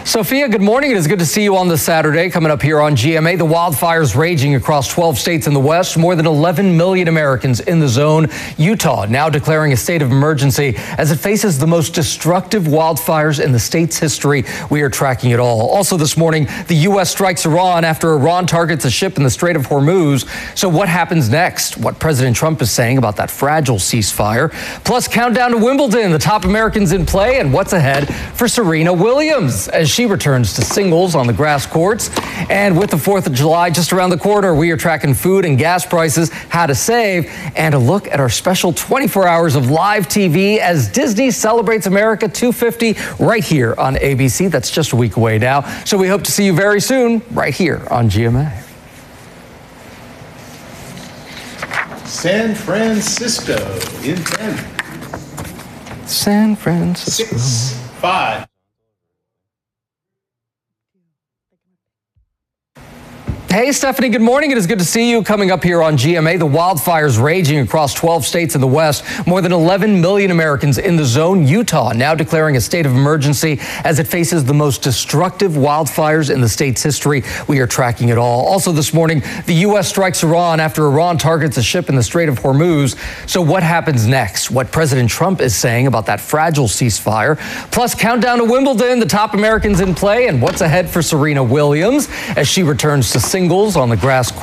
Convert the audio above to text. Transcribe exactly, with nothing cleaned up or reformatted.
Sophia, good morning. It is good to see you on this Saturday. Coming up here on G M A, the wildfires raging across twelve states in the West. More than eleven million Americans in the zone. Utah now declaring a state of emergency as it faces the most destructive wildfires in the state's history. We are tracking it all. Also this morning, the U S strikes Iran after Iran targets a ship in the Strait of Hormuz. So what happens next? What President Trump is saying about that fragile ceasefire. Plus, countdown to Wimbledon, the top Americans in play, and what's ahead for Serena Williams as she returns to singles on the grass courts. And with the fourth of July just around the corner, we are tracking food and gas prices, how to save, and a look at our special twenty-four hours of live T V as Disney celebrates America two fifty right here on A B C. That's just a week away now. So we hope to see you very soon right here on G M A. San Francisco in ten. San Francisco. Six, five. Hey, Stephanie, good morning. It is good to see you. Coming up here on G M A, the wildfires raging across twelve states in the West. More than eleven million Americans in the zone. Utah now declaring a state of emergency as it faces the most destructive wildfires in the state's history. We are tracking it all. Also this morning, the U S strikes Iran after Iran targets a ship in the Strait of Hormuz. So what happens next? What President Trump is saying about that fragile ceasefire. Plus, countdown to Wimbledon, the top Americans in play, and what's ahead for Serena Williams as she returns to singles on the grass court.